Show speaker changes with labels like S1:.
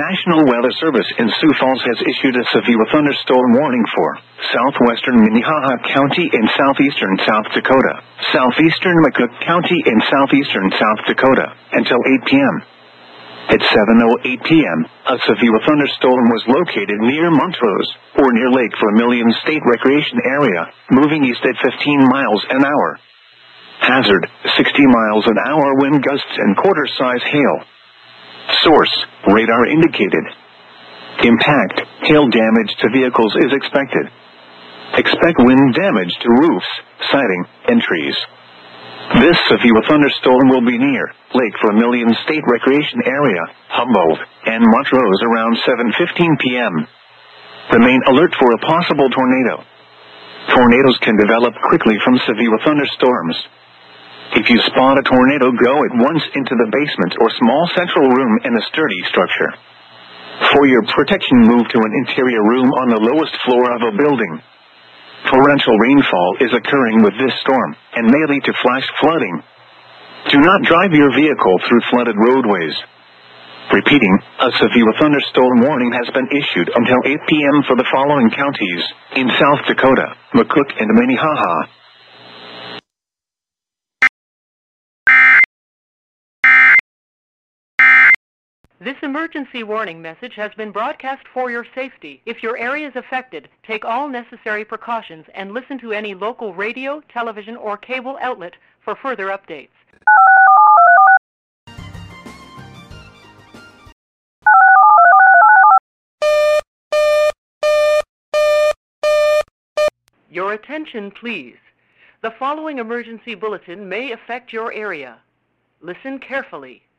S1: National Weather Service in Sioux Falls has issued a severe thunderstorm warning for southwestern Minnehaha County in southeastern South Dakota, southeastern McCook County in southeastern South Dakota, until 8 p.m. At 7:08 p.m., a severe thunderstorm was located near Montrose, or near Lake Vermilion State Recreation Area, moving east at 15 miles an hour. Hazard, 60 miles an hour wind gusts and quarter-size hail. Source, radar indicated. Impact, hail damage to vehicles is expected. Expect wind damage to roofs, siding, and trees. This severe thunderstorm will be near Lake Vermilion State Recreation Area, Humboldt, and Montrose around 7:15 p.m. Remain alert for a possible tornado. Tornadoes can develop quickly from severe thunderstorms. If you spot a tornado, go at once into the basement or small central room in a sturdy structure. For your protection, move to an interior room on the lowest floor of a building. Torrential rainfall is occurring with this storm, and may lead to flash flooding. Do not drive your vehicle through flooded roadways. Repeating, a severe thunderstorm warning has been issued until 8 p.m. for the following counties in South Dakota, McCook and Minnehaha.
S2: This emergency warning message has been broadcast for your safety. If your area is affected, take all necessary precautions and listen to any local radio, television, or cable outlet for further updates. Your attention, please. The following emergency bulletin may affect your area. Listen carefully.